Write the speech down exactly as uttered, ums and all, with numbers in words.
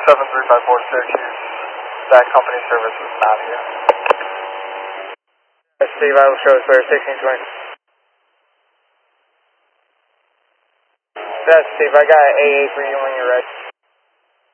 seven three five four Syracuse. That company service is not here. Steve, I will show us where sixteen twenty. That's Steve, I got A A for you when you're ready.